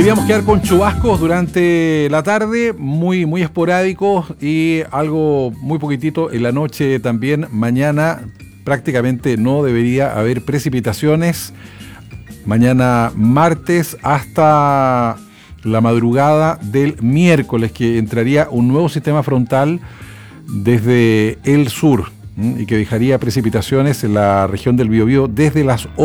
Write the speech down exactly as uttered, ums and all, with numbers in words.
Deberíamos quedar con chubascos durante la tarde, muy, muy esporádicos, y algo muy poquitito en la noche también. Mañana prácticamente no debería haber precipitaciones. Mañana martes hasta la madrugada del miércoles, que entraría un nuevo sistema frontal desde el sur y que dejaría precipitaciones en la región del Biobío desde las